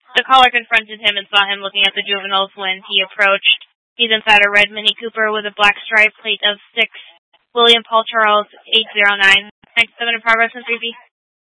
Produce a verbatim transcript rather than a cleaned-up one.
The caller confronted him and saw him looking at the juveniles when he approached. He's inside a red Mini Cooper with a black stripe plate of six. William Paul Charles, eight zero nine. nine seven in progress in three B.